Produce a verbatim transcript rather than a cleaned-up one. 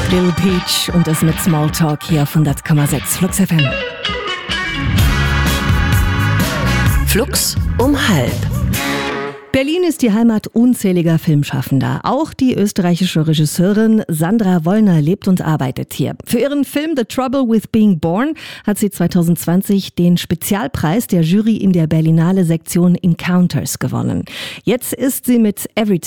Lil Peach und das mit Smalltalk hier auf hundert Komma sechs Flux F M. Flux um halb. Berlin ist die Heimat unzähliger Filmschaffender. Auch die österreichische Regisseurin Sandra Wollner lebt und arbeitet hier. Für ihren Film The Trouble with Being Born hat sie zwanzig zwanzig den Spezialpreis der Jury in der Berlinale Sektion Encounters gewonnen. Jetzt ist sie mit Every